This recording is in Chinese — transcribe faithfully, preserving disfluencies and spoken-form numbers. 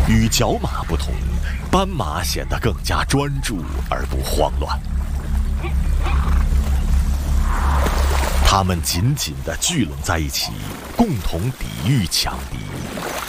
与角马不同，斑马显得更加专注而不慌乱。它们紧紧地聚拢在一起，共同抵御强敌。